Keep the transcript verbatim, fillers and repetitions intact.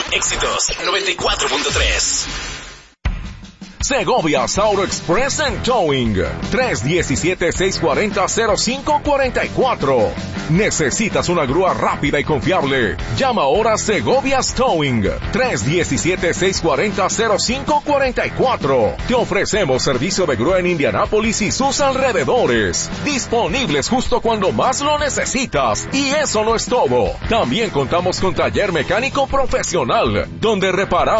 Éxitos noventa y cuatro punto tres. Segovia's Auto Express and Towing. tres uno siete, seis cuatro cero, cero cinco cuatro cuatro. ¿Necesitas una grúa rápida y confiable? Llama ahora a Segovia's Towing. tres uno siete, seis cuatro cero, cero cinco cuatro cuatro. Te ofrecemos servicio de grúa en Indianápolis y sus alrededores. Disponibles justo cuando más lo necesitas. Y eso no es todo. También contamos con taller mecánico profesional, donde reparamos